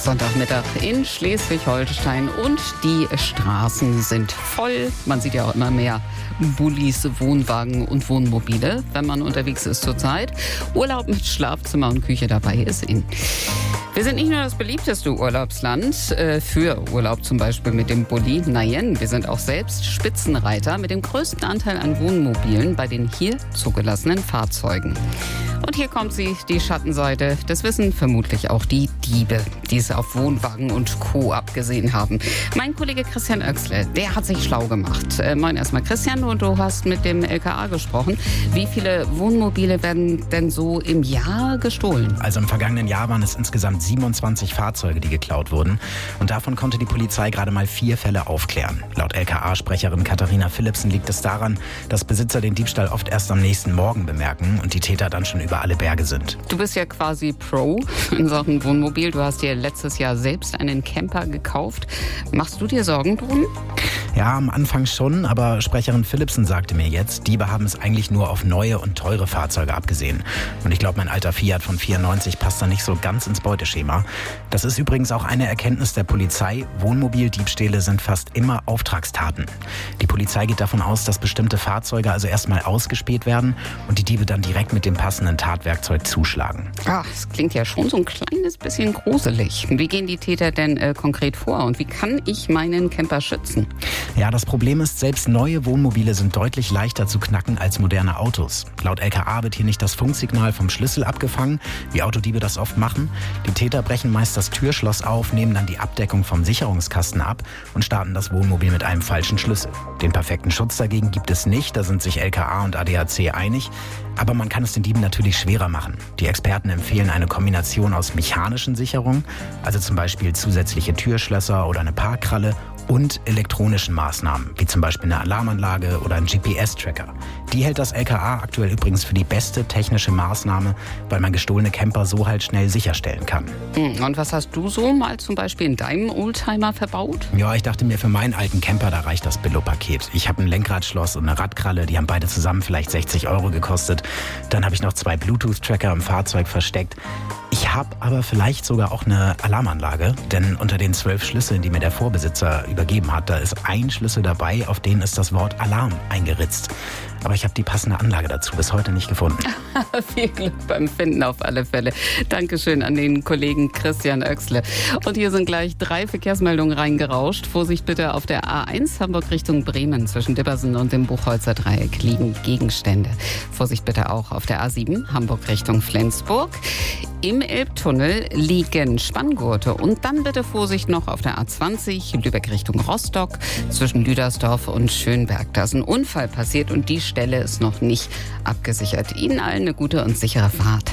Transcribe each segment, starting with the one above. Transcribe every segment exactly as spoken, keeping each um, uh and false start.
Sonntagmittag in Schleswig-Holstein und die Straßen sind voll. Man sieht ja auch immer mehr Bullis, Wohnwagen und Wohnmobile, wenn man unterwegs ist zurzeit. Urlaub mit Schlafzimmer und Küche dabei ist in. Wir sind nicht nur das beliebteste Urlaubsland äh, für Urlaub, zum Beispiel mit dem Bulli. Nein, wir sind auch selbst Spitzenreiter mit dem größten Anteil an Wohnmobilen bei den hier zugelassenen Fahrzeugen. Und hier kommt sie, die Schattenseite. Das wissen vermutlich auch die Diebe, die es auf Wohnwagen und Co. abgesehen haben. Mein Kollege Christian Oechsle, der hat sich schlau gemacht. Äh, moin erstmal Christian, und du hast mit dem L K A gesprochen. Wie viele Wohnmobile werden denn so im Jahr gestohlen? Also im vergangenen Jahr waren es insgesamt siebenundzwanzig Fahrzeuge, die geklaut wurden. Und davon konnte die Polizei gerade mal vier Fälle aufklären. Laut L K A-Sprecherin Katharina Philipsen liegt es daran, dass Besitzer den Diebstahl oft erst am nächsten Morgen bemerken und die Täter dann schon über alle Berge sind. Du bist ja quasi Pro in Sachen Wohnmobil. Du hast dir letztes Jahr selbst einen Camper gekauft. Machst du dir Sorgen drum? Ja, am Anfang schon, aber Sprecherin Philipsen sagte mir jetzt, Diebe haben es eigentlich nur auf neue und teure Fahrzeuge abgesehen. Und ich glaube, mein alter Fiat von vierundneunzig passt da nicht so ganz ins Beuteschema. Das ist übrigens auch eine Erkenntnis der Polizei. Wohnmobildiebstähle sind fast immer Auftragstaten. Die Polizei geht davon aus, dass bestimmte Fahrzeuge also erstmal ausgespäht werden und die Diebe dann direkt mit dem passenden Tatwerkzeug zuschlagen. Ach, das klingt ja schon so ein kleines bisschen gruselig. Wie gehen die Täter denn äh, konkret vor und wie kann ich meinen Camper schützen? Ja, das Problem ist, selbst neue Wohnmobile sind deutlich leichter zu knacken als moderne Autos. Laut L K A wird hier nicht das Funksignal vom Schlüssel abgefangen, wie Autodiebe das oft machen. Die Täter brechen meist das Türschloss auf, nehmen dann die Abdeckung vom Sicherungskasten ab und starten das Wohnmobil mit einem falschen Schlüssel. Den perfekten Schutz dagegen gibt es nicht, da sind sich L K A und A D A C einig. Aber man kann es den Dieben natürlich schwerer machen. Die Experten empfehlen eine Kombination aus mechanischen Sicherungen, also zum Beispiel zusätzliche Türschlösser oder eine Parkkralle, und elektronischen Maßnahmen, wie zum Beispiel eine Alarmanlage oder ein G P S-Tracker. Die hält das L K A aktuell übrigens für die beste technische Maßnahme, weil man gestohlene Camper so halt schnell sicherstellen kann. Und was hast du so mal zum Beispiel in deinem Oldtimer verbaut? Ja, ich dachte mir, für meinen alten Camper, da reicht das Billo-Paket. Ich habe ein Lenkradschloss und eine Radkralle, die haben beide zusammen vielleicht sechzig Euro gekostet. Dann habe ich noch zwei Bluetooth-Tracker im Fahrzeug versteckt. Ich habe aber vielleicht sogar auch eine Alarmanlage, denn unter den zwölf Schlüsseln, die mir der Vorbesitzer übergeben hat, da ist ein Schlüssel dabei, auf den ist das Wort Alarm eingeritzt. Aber ich habe die passende Anlage dazu bis heute nicht gefunden. Viel Glück beim Finden auf alle Fälle. Dankeschön an den Kollegen Christian Oechsle. Und hier sind gleich drei Verkehrsmeldungen reingerauscht. Vorsicht bitte, auf der A eins Hamburg Richtung Bremen zwischen Dibbersen und dem Buchholzer Dreieck liegen Gegenstände. Vorsicht bitte auch auf der A sieben Hamburg Richtung Flensburg. Im Elbtunnel liegen Spanngurte. Und dann bitte Vorsicht noch auf der A zwanzig Lübeck Richtung Rostock zwischen Lüdersdorf und Schönberg. Da ist ein Unfall passiert und die Stelle ist noch nicht abgesichert. Ihnen allen eine gute und sichere Fahrt.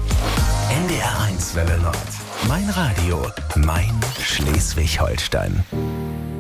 N D R eins Welle Nord. Mein Radio. Mein Schleswig-Holstein.